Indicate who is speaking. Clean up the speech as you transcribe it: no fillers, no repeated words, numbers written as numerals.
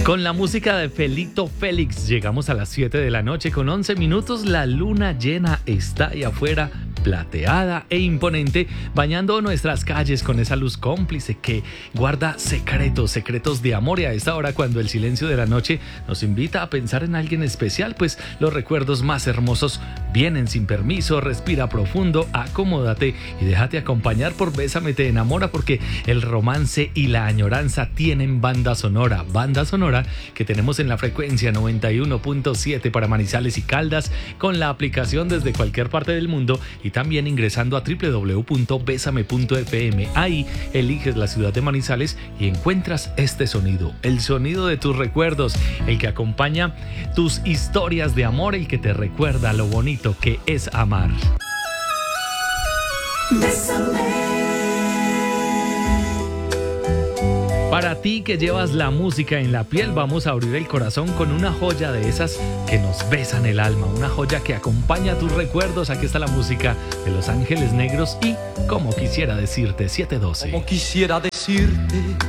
Speaker 1: Con la música de Felito Félix llegamos a las 7 de la noche con 11 minutos. La luna llena está ahí afuera, plateada e imponente, bañando nuestras calles con esa luz cómplice que guarda secretos de amor. Y a esta hora, cuando el silencio de la noche nos invita a pensar en alguien especial, pues los recuerdos más hermosos vienen sin permiso. Respira profundo, acomódate y déjate acompañar por Bésame te enamora, porque el romance y la añoranza tienen banda sonora que tenemos en la frecuencia 91.7 para Manizales y Caldas, con la aplicación desde cualquier parte del mundo y también ingresando a www.besame.fm. Ahí eliges la ciudad de Manizales y encuentras este sonido, el sonido de tus recuerdos, el que acompaña tus historias de amor, el que te recuerda lo bonito que es amar.
Speaker 2: Bésame.
Speaker 1: Para ti que llevas la música en la piel, vamos a abrir el corazón con una joya de esas que nos besan el alma, una joya que acompaña tus recuerdos. Aquí está la música de Los Ángeles Negros y Como quisiera decirte, 712.
Speaker 3: Como quisiera decirte